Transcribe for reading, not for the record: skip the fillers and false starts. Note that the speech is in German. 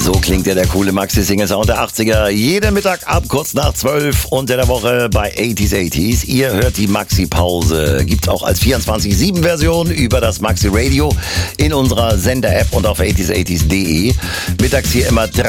So klingt ja der coole Maxi-Single-Sound der 80er. Jeden Mittag ab kurz nach 12 unter der Woche bei 80s. Ihr hört die Maxi-Pause. Gibt's auch als 24/7-Version über das Maxi-Radio in unserer Sender-App und auf 80s80s.de. Mittags hier immer